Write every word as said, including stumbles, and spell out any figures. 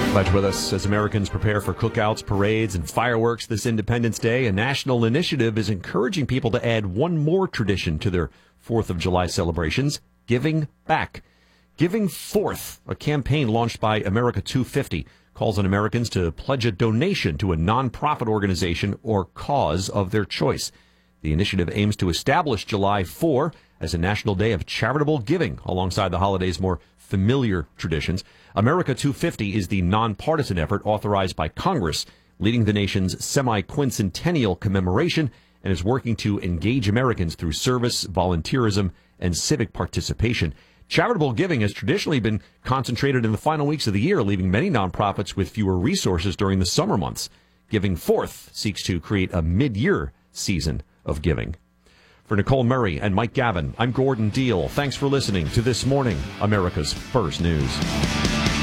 Glad you're with us as Americans prepare for cookouts, parades, and fireworks this Independence Day. A national initiative is encouraging people to add one more tradition to their fourth of July celebrations, giving back. Giving Forth, a campaign launched by America two fifty, calls on Americans to pledge a donation to a nonprofit organization or cause of their choice. The initiative aims to establish July fourth as a national day of charitable giving alongside the holiday's more familiar traditions. America two fifty is the nonpartisan effort authorized by Congress, leading the nation's semi-quincentennial commemoration, and is working to engage Americans through service, volunteerism, and civic participation. Charitable giving has traditionally been concentrated in the final weeks of the year, leaving many nonprofits with fewer resources during the summer months. Giving Forth seeks to create a mid-year season of giving. For Nicole Murray and Mike Gavin, I'm Gordon Deal. Thanks for listening to This Morning, America's First News.